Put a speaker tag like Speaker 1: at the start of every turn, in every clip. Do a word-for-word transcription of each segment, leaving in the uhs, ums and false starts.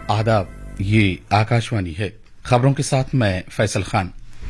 Speaker 1: आदाब, ये आकाशवाणी है। खबरों के साथ मैं फैसल खान।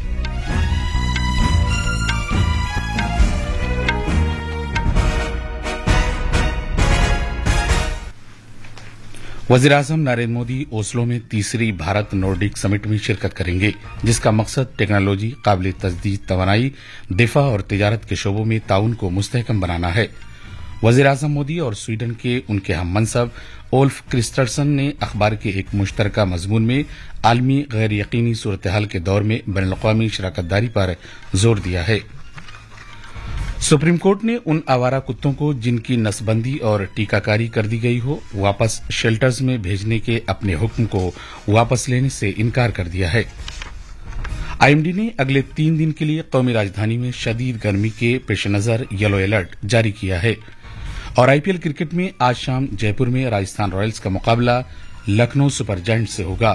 Speaker 1: वज़ीर-ए-आज़म नरेंद्र मोदी ओस्लो में तीसरी भारत नॉर्डिक समिट में शिरकत करेंगे, जिसका मकसद टेक्नोलॉजी, काबिल तजदीद तवानाई, दिफा और तिजारत के शोबों में ताउन को मुस्तहकम बनाना है। वज़ीर-ए-आज़म मोदी और स्वीडन के उनके हम मनसब ओल्फ क्रिस्टर्सन ने अखबार के एक मुश्तरका मजमून में आलमी गैर यकीनी सूरत हाल के दौर में बैनुल-अक़वामी शराकतदारी पर जोर दिया है। सुप्रीम कोर्ट ने उन आवारा कुत्तों को जिनकी नसबंदी और टीकाकारी कर दी गई हो, वापस शेल्टर्स में भेजने के अपने हुक्म को वापस लेने से इनकार कर दिया है। आईएमडी ने अगले तीन दिन के लिए कौमी राजधानी में शदीद गर्मी के पेश नजर येलो अलर्ट जारी किया है। और आईपीएल क्रिकेट में आज शाम जयपुर में राजस्थान रॉयल्स का मुकाबला लखनऊ सुपर जायंट्स से होगा।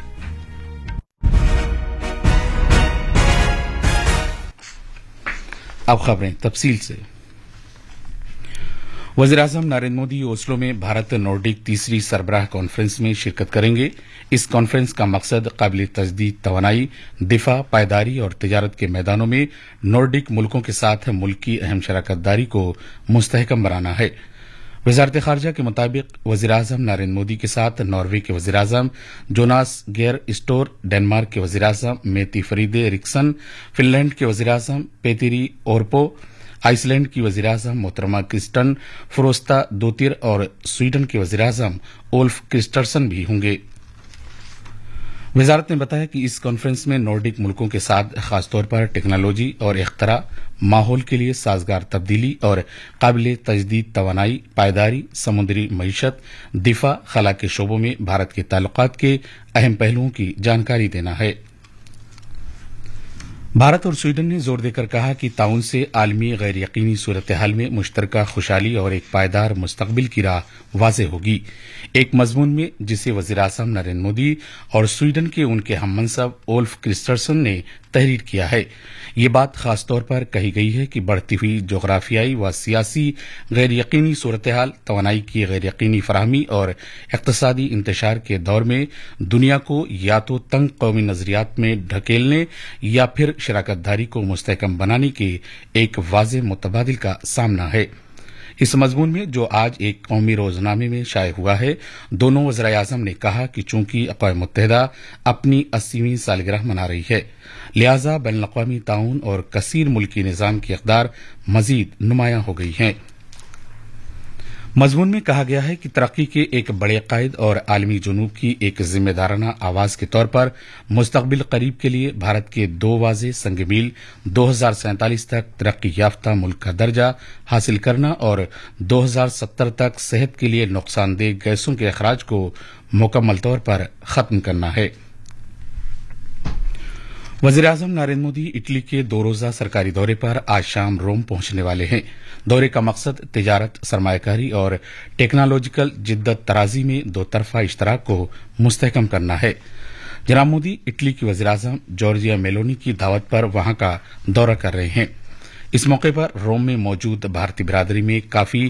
Speaker 1: अब खबरें तफसील से। वज़ीर-ए-आज़म नरेंद्र मोदी ओस्लो में भारत नॉर्डिक तीसरी सरबराह कॉन्फ्रेंस में शिरकत करेंगे। इस कॉन्फ्रेंस का मकसद काबिल तजदीद तवानाई, दिफा, पायदारी और तिजारत के मैदानों में नॉर्डिक मुल्कों के साथ मुल्क की अहम शराकतदारी को मुस्तहकम बनाना है। वजारत खारजा के मुताबिक वज़ीर-ए-आज़म नरेंद्र मोदी के साथ नॉर्वे के वज़ीर-ए-आज़म जोनास गेयर स्टोर, डेनमार्क के वज़ीर-ए-आज़म मेती फरीदे रिक्सन, फिनलैंड के वज़ीर-ए-आज़म पेतिरी ओरपो, आइसलैंड की वज़ीर-ए-आज़म मोहतरमा क्रिस्टन फ्रोस्ता दोतिर और स्वीडन के वज़ीर-ए-आज़म ओल्फ क्रिस्टर्सन भी होंगे। वजारत ने बताया कि इस कॉन्फ्रेंस में नॉर्डिक मुल्कों के साथ खासतौर पर टेक्नोलॉजी और इख्तरा, माहौल के लिए साजगार तब्दीली और काबिल तजदीद तवानाई, पायदारी, समुद्री मईशत, दिफा, खला के शोबों में भारत के ताल्लुकात के अहम पहलुओं की जानकारी देना है। भारत और स्वीडन ने जोर देकर कहा कि ताउन से आलमी गैर यकीनी सूरत हाल में मुश्तरका खुशहाली और एक पायदार मुस्तकबिल की राह वाज़ेह होगी। एक मजमून में जिसे वज़ीर-ए-आज़म नरेंद्र मोदी और स्वीडन के उनके हम मनसब ओल्फ क्रिस्टर्सन ने तहरीर किया है। ये बात खासतौर पर कही गई है कि बढ़ती हुई जोग्राफियाई व सियासी गैर यकीनी सूरत हाल, तवानाई की गैर यकीनी फराहमी और इक़्तिसादी इंतशार के दौर में दुनिया को या तो तंग कौमी नजरियात में ढकेलने या फिर शराकतदारी को मुस्तहकम बनाने के एक वाज़ेह मुतबादिल का सामना है। इस मजमून में जो आज एक कौमी रोजनामे में शाये हुआ है, दोनों वज़ीर-ए-आज़म ने कहा कि चूंकि अक़वाम मुत्तहिदा अपनी अस्सीवीं सालगिरह मना रही है, लिहाजा बैनुल-अक़वामी ताउन और कसीर मुल्की निज़ाम की इक़दार मजीद नुमायां हो गई है। मजमून में कहा गया है कि तरक्की के एक बड़े कायद और आलमी जुनूब की एक जिम्मेदाराना आवाज के तौर पर मुस्तकबिल करीब के लिए भारत के दो वाज़े संग मील दो हजार सैंतालीस तक तरक्की याफ्ता मुल्क का दर्जा हासिल करना और दो हजार सत्तर तक सेहत के लिए नुकसानदेह गैसों के अखराज को मुकम्मल तौर पर खत्म करना है। वज़ीर-ए-आज़म नरेंद्र मोदी इटली के दो रोजा सरकारी दौरे पर आज शाम रोम पहुंचने वाले हैं। दौरे का मकसद तिजारत, सरमायाकारी और टेक्नोलॉजिकल जिद्दत तराजी में दो तरफा इश्तराक को मुस्तहकम करना है। जनाब मोदी इटली की वज़ीर-ए-आज़म जॉर्जिया मेलोनी की दावत पर वहां का दौरा कर रहे हैं। इस मौके पर रोम में मौजूद भारतीय बिरादरी में काफी